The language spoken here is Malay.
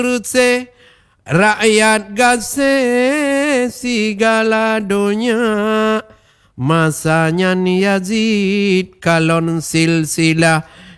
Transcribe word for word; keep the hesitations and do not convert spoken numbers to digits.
se rakyat gase segala dunia. Masanya Yazid kalon silsilah